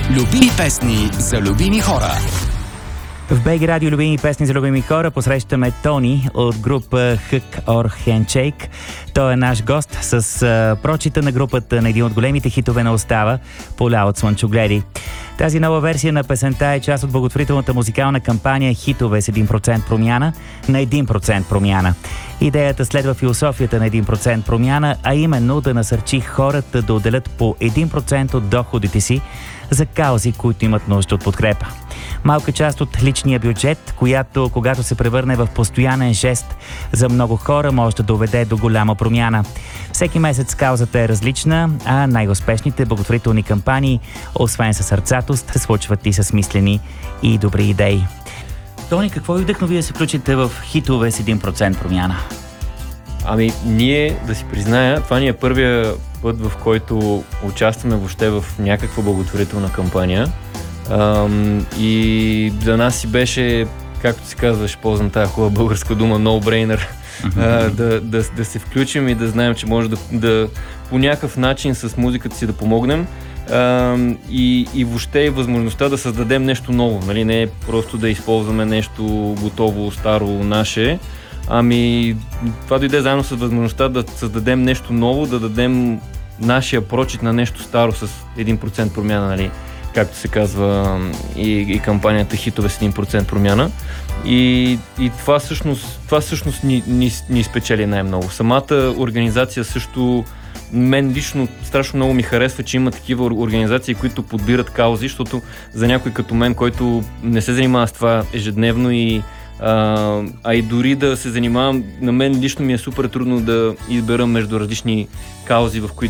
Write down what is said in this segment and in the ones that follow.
Любими песни за любими хора. В БГ Радио любими песни за любими хора посрещаме Тони от група Hug or Handshake. Той е наш гост с прочита на групата на един от големите хитове на Устава "Поля от слънчогледи". Тази нова версия на песента е част от благотворителната музикална кампания "Хитове с 1% промяна" на 1% промяна. Идеята следва философията на 1% промяна, а именно да насърчи хората да отделят по 1% от доходите си за каузи, които имат нужда от подкрепа. Малка част от личния бюджет, която, когато се превърне в постоянен жест за много хора, може да доведе до голяма промяна. Всеки месец каузата е различна, а най-успешните благотворителни кампании, освен със сърцатост, се случват и с мислени и добри идеи. Тони, какво ви вдъхнови да се включите в "Хитове с 1% промяна"? Ами, ние, да си призная, това ни е първия път, в който участваме въобще в някаква благотворителна кампания. И за нас си беше, както се казваш, ползвам тази хубава българска дума, no-brainer, да се включим и да знаем, че може да по някакъв начин с музиката си да помогнем. И въобще и възможността да създадем нещо ново, нали? Не е просто да използваме нещо готово, старо, наше. Ами, това дойде заедно с възможността да създадем нещо ново, да дадем нашия прочит на нещо старо с 1% промяна, нали? Както се казва и кампанията "Хитове с 1% промяна". И това всъщност ни спечели най-много. Самата организация също, мен лично страшно много ми харесва, че има такива организации, които подбират каузи, защото за някой като мен, който не се занимава с това ежедневно и дори да се занимавам, на мен лично ми е супер трудно да избера между различни каузи, в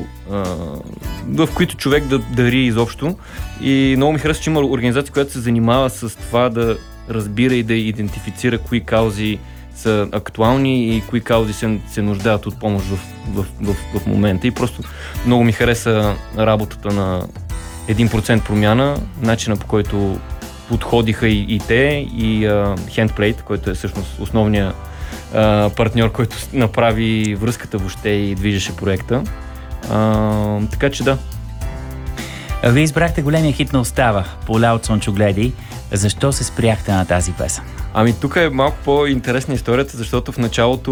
които човек да дари изобщо. И много ми харесва, че има организация, която се занимава с това да разбира и да идентифицира кои каузи са актуални и кои каузи се нуждаят от помощ в момента. И просто много ми хареса работата на 1% промяна, начина по който подходиха и те, и Handplate, който е всъщност основният партньор, който направи връзката въобще и движеше проекта. Така че да. Вие избрахте големия хит на Устава "Поля от слънчогледи". Защо се спряхте на тази песен? Ами, тук е малко по-интересна историята, защото в началото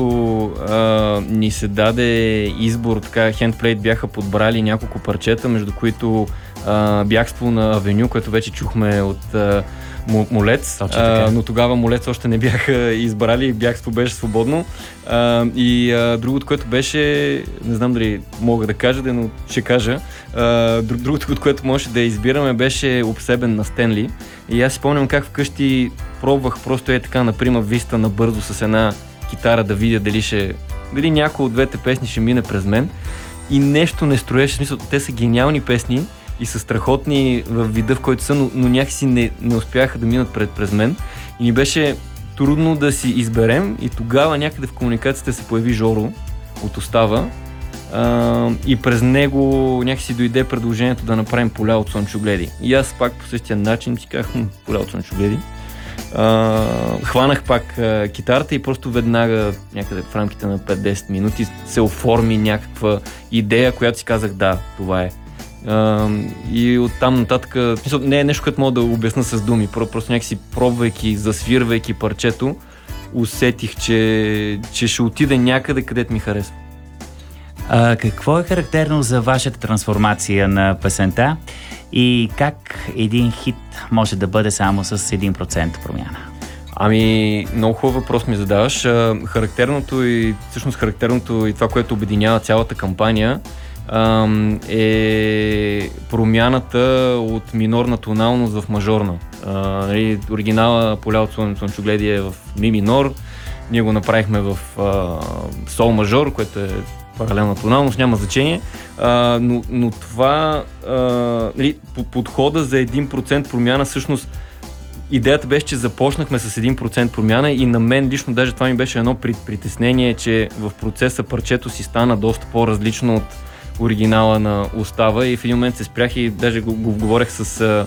ни се даде избор, така Handplate бяха подбрали няколко парчета, между които "Бягство на Авеню", което вече чухме от Молец, но тогава Молец още не бяха избрали и "Бягство" беше свободно. Другото, което беше, не знам дали мога да кажа, но ще кажа, другото, което можеше да избираме, беше "Обсебен" на Стенли. И аз си спомням как вкъщи пробвах просто така на прима виста набързо с една китара да видя дали някой от двете песни ще мине през мен. И нещо не строеше, в смисъл, те са гениални песни и са страхотни в вида, в който са, но някакси не успяха да минат през мен. И ни беше трудно да си изберем, и тогава някъде в комуникацията се появи Жоро от Устава, и през него някакси дойде предложението да направим "Поля от слънчогледи". И аз пак по същия начин си казах "Поля от слънчогледи". Хванах пак китарата и просто веднага, някъде в рамките на 5-10 минути, се оформи някаква идея, която си казах да, това е. И оттам нататък, не е нещо, което мога да обясна с думи, просто някакси пробвайки, засвирвайки парчето, усетих, че ще отида някъде, където ми харесва. Какво е характерно за вашата трансформация на песента и как един хит може да бъде само с 1% промяна? Ами, много хубав въпрос ми задаваш. Характерното и това, което обединява цялата кампания, е промяната от минорна тоналност в мажорна. Оригинала "Поля от слънчогледи" е в ми минор, ние го направихме в сол мажор, което е паралелна тоналност, няма значение, но това подхода за 1% промяна, всъщност идеята беше, че започнахме с 1% промяна и на мен лично даже това ми беше едно притеснение, че в процеса парчето си стана доста по-различно от оригинала на Устава и в един момент се спрях и даже го говорех с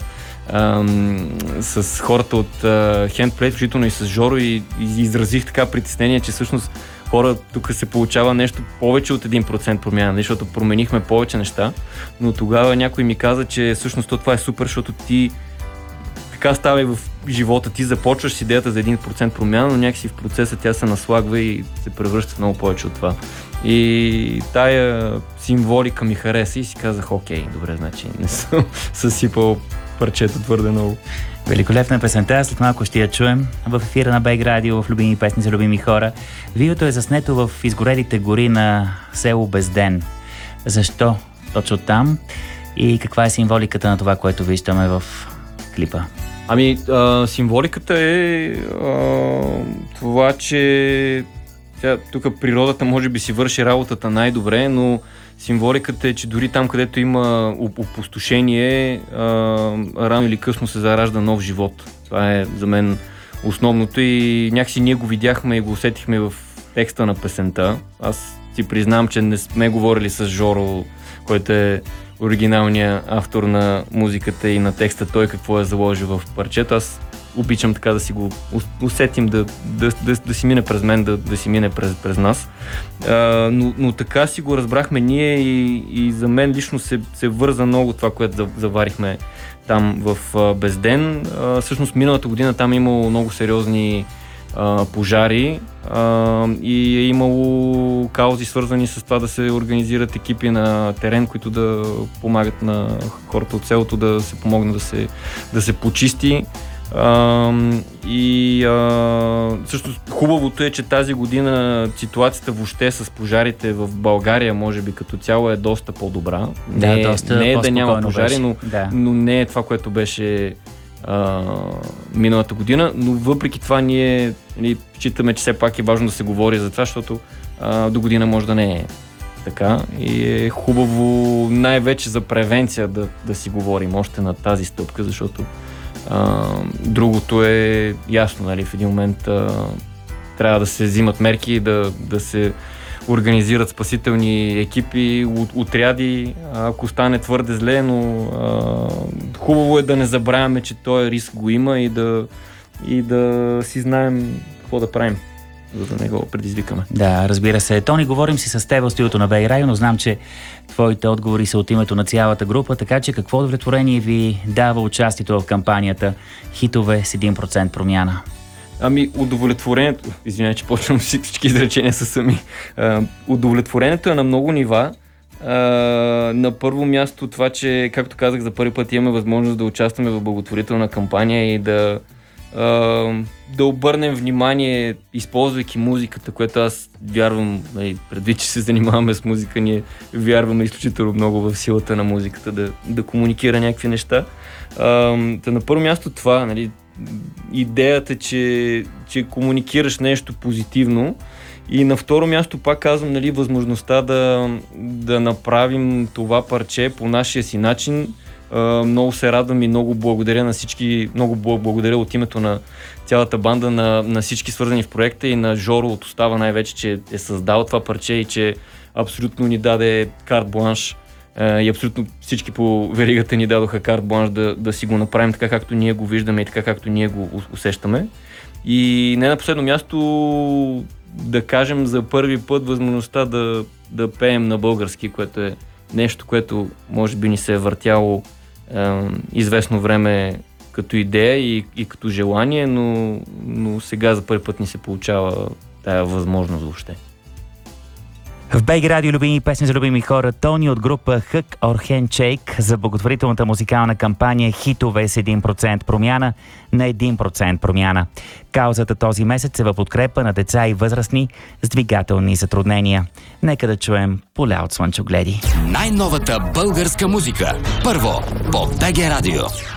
хората от Handplate, включително и с Жоро, и изразих така притеснение, че всъщност хора, тук се получава нещо повече от 1% промяна, защото променихме повече неща, но тогава някой ми каза, че всъщност това е супер, защото ти така става и в живота, ти започваш с идеята за 1% промяна, но някакси в процеса тя се наслагва и се превръща в много повече от това. И тая символика ми хареса и си казах, окей, добре, значи не съм съсипал парчето твърде много. Великолепна песента, след малко ще я чуем в ефира на БЕГ Радио в Любими песни за любими хора. Видеото е заснето в изгорелите гори на село Безден. Защо точно там и каква е символиката на това, което виждаме в клипа? Символиката е това, че тук природата може би си върши работата най-добре, но символиката е, че дори там, където има опустошение, рано или късно се заражда нов живот. Това е за мен основното и някакси ние го видяхме и го усетихме в текста на песента. Аз си признавам, че не сме говорили с Жоро, който е оригиналният автор на музиката и на текста, той какво е заложил в парчето. Аз обичам така да си го усетим, да си мине през мен, да си мине през нас. Но така си го разбрахме ние и за мен лично се върза много това, което заварихме там в Безден. Всъщност миналата година там е имало много сериозни пожари и е имало каузи, свързани с това да се организират екипи на терен, които да помагат на хората от селото да се помогнат да се почисти. Също хубавото е, че тази година ситуацията въобще с пожарите в България, може би като цяло е доста по-добра. Не е да няма пожари, но не е това, което беше миналата година, но въпреки това ние считаме, че все пак е важно да се говори за това, защото до година може да не е така и е хубаво най-вече за превенция да си говорим още на тази стъпка, защото другото е ясно, нали, в един момент трябва да се взимат мерки, да се организират спасителни екипи, отряди, ако стане твърде зле, но хубаво е да не забравяме, че този риск го има и да си знаем какво да правим, за да не го предизвикаме. Да, разбира се. Тони, говорим си с теб в студиото на БЕГ Радио, но знам, че твоите отговори са от името на цялата група, така че какво удовлетворение ви дава участието в кампанията Хитове с 1% промяна? Удовлетворението, извинявай, че почвам всички изречения са сами. Удовлетворението е на много нива. На първо място това, че, както казах, за първи път имаме възможност да участваме в благотворителна кампания и да обърнем внимание, използвайки музиката, което аз вярвам, предвид, че се занимаваме с музика, ние вярваме изключително много в силата на музиката да комуникира някакви неща. На първо място това, нали, идеята, че комуникираш нещо позитивно, и на второ място пак казвам, нали, възможността да направим това парче по нашия си начин. Много се радвам и много благодаря на всички, много благодаря от името на цялата банда, на всички свързани в проекта и на Жоро от Остава най-вече, че е създал това парче и че абсолютно ни даде карт бланш и абсолютно всички по веригата ни дадоха карт бланш да си го направим така, както ние го виждаме и така, както ние го усещаме. И не на последно място да кажем за първи път възможността да пеем на български, което е нещо, което може би ни се е въртяло известно време като идея и като желание, но сега за първи път ни се получава тая възможност въобще. В БЕГ Радио любими песни за любими хора, Тони от група Hook or Handshake за благотворителната музикална кампания Хитове с 1% промяна на 1% промяна. Каузата този месец е в подкрепа на деца и възрастни с двигателни затруднения. Нека да чуем Поля от слънчогледи. Най-новата българска музика. Първо по БЕГ Радио.